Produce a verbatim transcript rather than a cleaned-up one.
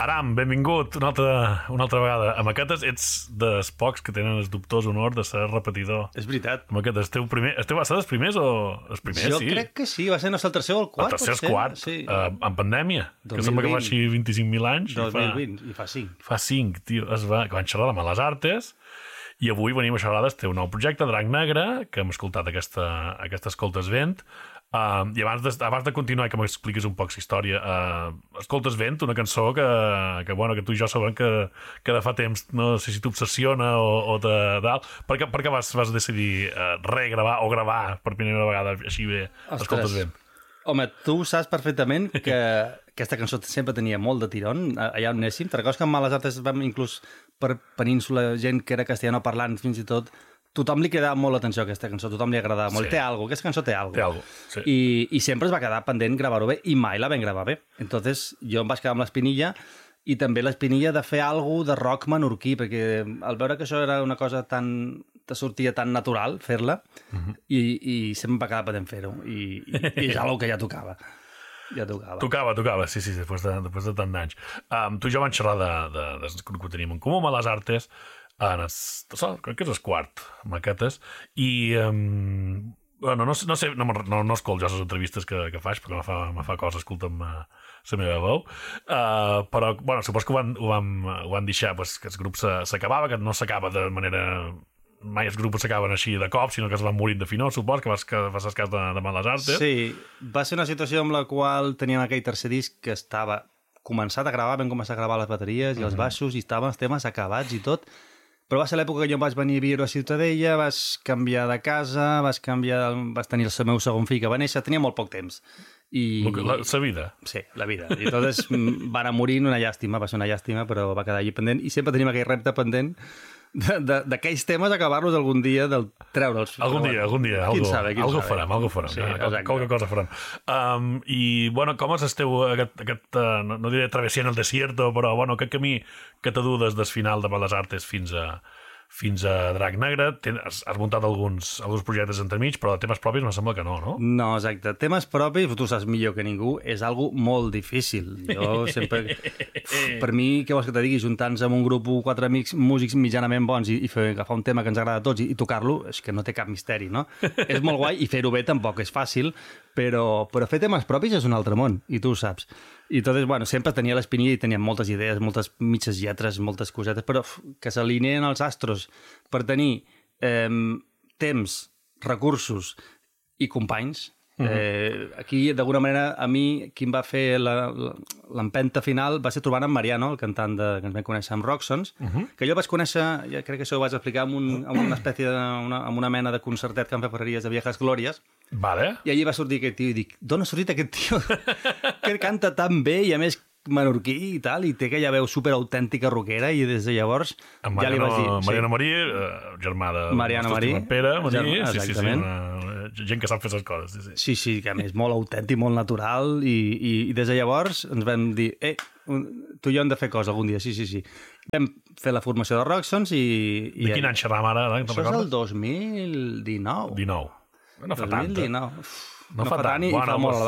Aram, benvingut una altra, una altra vegada. A Maquetes ets dels pocs que tenen el dubtós honor de ser repetidor. És veritat. A Maquetes, esteu, primer, esteu va ser dels primers o els primers? Jo sí. crec que sí, va ser no sé, el tercer o el quart. El tercer o el quart, sí. uh, en pandèmia, dos mil vint. que sembla que va així vint-i-cinc mil anys. dos mil vint, i fa, i fa cinc. Fa cinc, tio, es va, que van xerrar de Males Artes, i avui venim a xerrar del teu nou projecte, Drac Negre, que hem escoltat aquesta, aquesta Escoltes Vent. Uh, I abans de, abans de continuar i que m'expliquis un poc la història, uh, Escoltes Vent, una cançó que, que, bueno, que tu i jo sabem que, que de fa temps, no sé si t'obsessiona o, o de dalt. Per què, per què vas, vas decidir uh, regravar o gravar per primera vegada així bé Escoltes Vent? Home, tu saps perfectament que aquesta cançó sempre tenia molt de tirón, allà on anéssim. Te'n recordes que en Males Artes vam inclús per península gent que era castellano parlant fins i tot. Tothom li cridava molt l'atenció a aquesta cançó, tothom li agradava molt. Sí. Té algo, aquesta cançó té algo. Té algo, sí. I, I sempre es va quedar pendent gravar-ho bé i mai la vam gravar bé. Entonces jo em vaig quedar amb l'espinilla i també l'espinilla de fer alguna de rock menorquí, perquè al veure que això era una cosa tan... te sortia tan natural fer-la, uh-huh. i, i sempre em va quedar pendent fer-ho. I, i, i és algo que ja tocava. Ja tocava. Tocava, tocava, sí, sí, després de, després de tant d'anys. Um, tu i jo vam xerrar de, de, de, de que tenim en comú, Males Artes, en el, crec que és el quart, Maquetes, i um, bueno, no, no sé, no, no, no escolto jo les entrevistes que, que faig, perquè me fa, me fa cosa, escolta'm uh, la meva veu, uh, però, bueno, supos que ho van, ho van, ho van deixar, pues, que el grup s'acabava, que no s'acaba de manera... mai els grups s'acaben així de cop, sinó que es van morint de finó, supos, que vas, que vas el cas de, de Males Artes. Sí, va ser una situació amb la qual teníem aquell tercer disc que estava començat a gravar, vam començar a gravar les bateries i els baixos, i estaven els temes acabats i tot, però va ser l'època que jo em vaig venir a viure a Ciutadella, vas canviar de casa, vas canviar, vas tenir el meu segon fill que va néixer, tenia molt poc temps. I... La, la vida. Sí, la vida. I entonces van a morir, una llàstima, va ser una llàstima, però va quedar allí pendent, i sempre tenim aquell repte pendent d'aquells temes, acabar-los algun dia, del treure'ls. Algun dia, algun dia. Qui sabe, qui algo sabe. farem, algo farem. Sí, qualque, qualque cosa farem. Um, I, bueno, com és esteu aquest, aquest uh, no, no diré travessia en el desierto, però, bueno, aquest camí que te du des del final de Males Artes fins a fins a Drac Negre, Ten, has, has muntat alguns, alguns projectes entremig, però de temes propis me sembla que no, no? No, exacte. Temes propis, tu saps millor que ningú, és algo molt difícil. Jo sempre... per mi, què vols que te digui? Juntar-nos amb un grup, quatre amics, músics mitjanament bons i, i fer, agafar un tema que ens agrada a tots i, i tocar-lo, és que no té cap misteri, no? És molt guai i fer-ho bé tampoc és fàcil, però, però fer temes propis és un altre món, i tu ho saps. I tot és, bueno, sempre tenia l'espinilla i tenia moltes idees, moltes mitges lletres, moltes cosetes, però que s'alineen els astros per tenir eh, temps, recursos i companys. Uh-huh. Eh, aquí, d'alguna manera, a mi, qui em va fer l'empenta final va ser trobant en Mariano, el cantant de, que ens vam conèixer amb Roxons, uh-huh. que jo vaig conèixer, ja crec que això ho vaig explicar, amb, un, amb una espècie de, una, amb una mena de concertet que han fet Ferreries de Viejas Glòries. Vale. I allí va sortir aquest tio i dic, d'on ha sortit aquest tio que canta tan bé i a més menorquí i tal, i té aquella veu super autèntica rockera, i des de llavors en Mariano, ja li vaig dir... Mariano sí. Marí, eh, germà de... Mariano Marí. Pere, Marí, Germà, sí, sí, sí, exactament. una, gent que sap fer les coses. Sí, sí. sí, sí, que a més molt autèntic, molt natural, i, i, i des de llavors ens vam dir, eh, tu i jo hem de fer coses algun dia, sí, sí, sí. Vam fer la formació de Roxons i... i de quin any xerram ara? Eh? Això és el dos mil dinou. dinou. No fa tant. dos mil dinou. No, no fa, fa tant. tant i bueno, fa molt a la